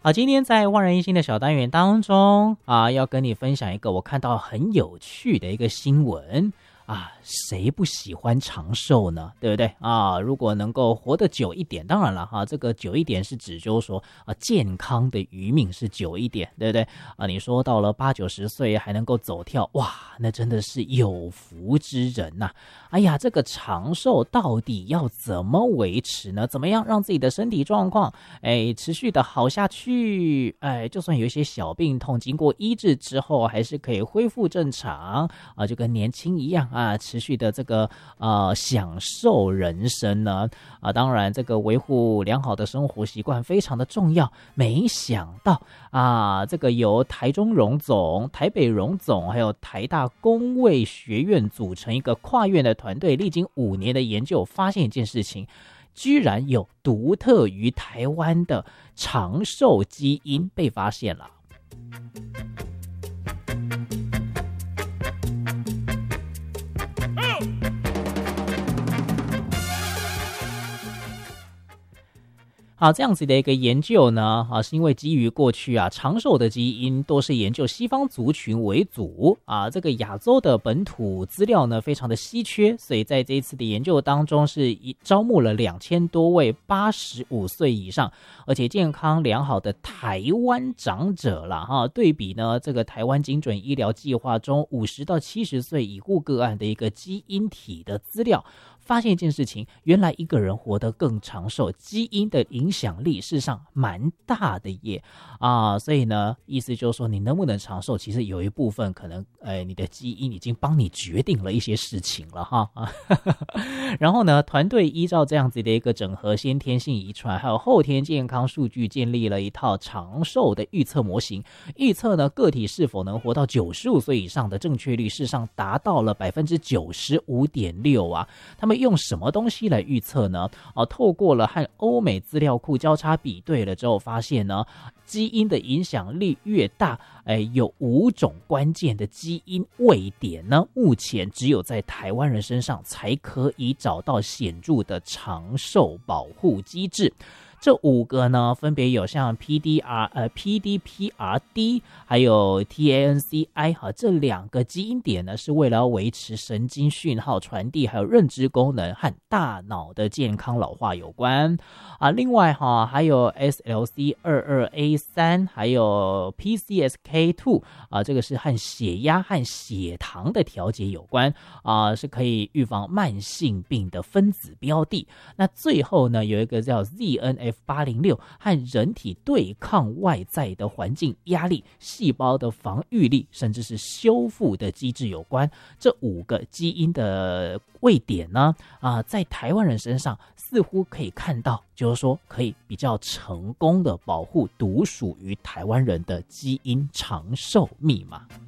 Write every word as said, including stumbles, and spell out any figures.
好，今天在万人一心的小单元当中啊，要跟你分享一个我看到很有趣的一个新闻啊，谁不喜欢长寿呢？对不对啊？如果能够活得久一点，当然了哈，这个久一点是指就是说啊，健康的余命是久一点，对不对啊？你说到了八九十岁还能够走跳，哇，那真的是有福之人呐、啊！哎呀，这个长寿到底要怎么维持呢？怎么样让自己的身体状况哎持续的好下去？哎，就算有一些小病痛，经过医治之后，还是可以恢复正常啊，就跟年轻一样。啊，持续的这个呃享受人生呢啊，当然这个维护良好的生活习惯非常的重要。没想到啊，这个由台中荣总、台北荣总还有台大公卫学院组成一个跨院的团队，历经五年的研究，发现一件事情，居然有独特于台湾的长寿基因被发现了。好，这样子的一个研究呢，啊，是因为基于过去啊长寿的基因多是研究西方族群为主啊，这个亚洲的本土资料呢非常的稀缺，所以在这一次的研究当中是招募了两千多位八十五岁以上而且健康良好的台湾长者啦哈，对比呢这个台湾精准医疗计划中五十到七十岁已故个案的一个基因体的资料。发现一件事情，原来一个人活得更长寿，基因的影响力事实上蛮大的耶啊，所以呢，意思就是说你能不能长寿，其实有一部分可能，呃，你的基因已经帮你决定了一些事情了哈啊。然后呢，团队依照这样子的一个整合先天性遗传还有后天健康数据，建立了一套长寿的预测模型，预测呢个体是否能活到九十五岁以上的正确率，事实上达到了百分之九十五点六啊。他们用什么东西来预测呢？啊，透过了和欧美资料库交叉比对了之后，发现呢，基因的影响力越大，哎，有五种关键的基因位点呢，目前只有在台湾人身上才可以找到显著的长寿保护机制。这五个呢，分别有像 P D R 呃 P D P R D 还有 T A N C I 哈，这两个基因点呢，是为了要维持神经讯号传递，还有认知功能和大脑的健康老化有关啊。另外哈，还有 S L C 二二 A 三 还有 P C S K 二 啊，这个是和血压和血糖的调节有关啊，是可以预防慢性病的分子标的。那最后呢，有一个叫 Z N F八零六 和人体对抗外在的环境压力、细胞的防御力，甚至是修复的机制有关。这五个基因的位点呢，啊，在台湾人身上似乎可以看到，就是说可以比较成功的保护独属于台湾人的基因长寿密码。